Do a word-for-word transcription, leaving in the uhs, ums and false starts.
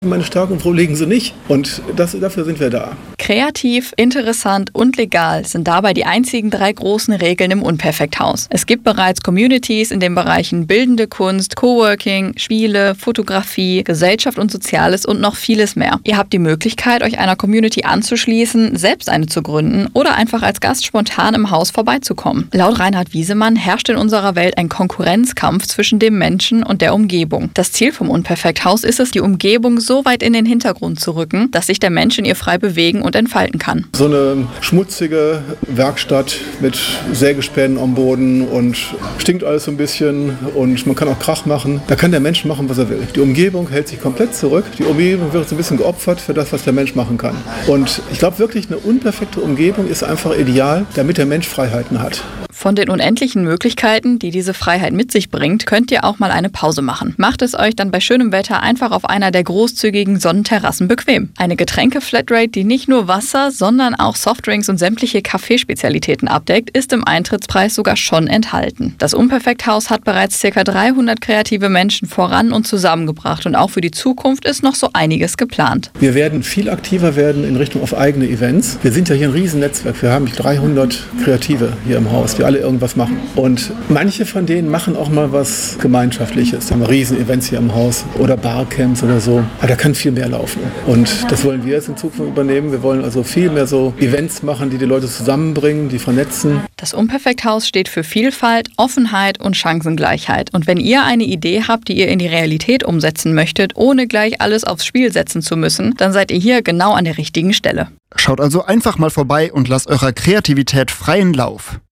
Meine Stärken und legen sie nicht. Und das, dafür sind wir da. Kreativ, interessant und legal sind dabei die einzigen drei großen Regeln im Unperfekthaus. Es gibt bereits Communities in den Bereichen bildende Kunst, Coworking, Spiele, Fotografie, Gesellschaft und Soziales und noch vieles mehr. Ihr habt die Möglichkeit, euch einer Community anzuschließen, selbst eine zu gründen oder einfach als Gast spontan im Haus vorbeizukommen. Laut Reinhard Wiesemann herrscht in unserer Welt ein Konkurrenzkampf zwischen dem Menschen und der Umgebung. Das Ziel vom Unperfekthaus ist es, die Umgebung so weit in den Hintergrund zu rücken, dass sich der Mensch in ihr frei bewegen und entfalten kann. So eine schmutzige Werkstatt mit Sägespänen am Boden und stinkt alles so ein bisschen und man kann auch Krach machen. Da kann der Mensch machen, was er will. Die Umgebung hält sich komplett zurück. Die Umgebung wird so ein bisschen geopfert für das, was der Mensch machen kann. Und ich glaube wirklich, eine unperfekte Umgebung ist einfach ideal, damit der Mensch Freiheiten hat. Von den unendlichen Möglichkeiten, die diese Freiheit mit sich bringt, könnt ihr auch mal eine Pause machen. Macht es euch dann bei schönem Wetter einfach auf einer der großzügigen Sonnenterrassen bequem. Eine Getränke-Flatrate, die nicht nur Wasser, sondern auch Softdrinks und sämtliche Kaffeespezialitäten abdeckt, ist im Eintrittspreis sogar schon enthalten. Das Unperfekthaus hat bereits ca. dreihundert kreative Menschen voran und zusammengebracht und auch für die Zukunft ist noch so einiges geplant. Wir werden viel aktiver werden in Richtung auf eigene Events. Wir sind ja hier ein Riesennetzwerk. Wir haben dreihundert Kreative hier im Haus, die alle irgendwas machen. Und manche von denen machen auch mal was Gemeinschaftliches. Wir haben Riesen-Events hier im Haus oder Barcamps oder so. Aber da kann viel mehr laufen. Und das wollen wir jetzt in Zukunft übernehmen. Wir wollen also viel mehr so Events machen, die die Leute zusammenbringen, die vernetzen. Das Unperfekthaus steht für Vielfalt, Offenheit und Chancengleichheit. Und wenn ihr eine Idee habt, die ihr in die Realität umsetzen möchtet, ohne gleich alles aufs Spiel setzen zu müssen, dann seid ihr hier genau an der richtigen Stelle. Schaut also einfach mal vorbei und lasst eurer Kreativität freien Lauf.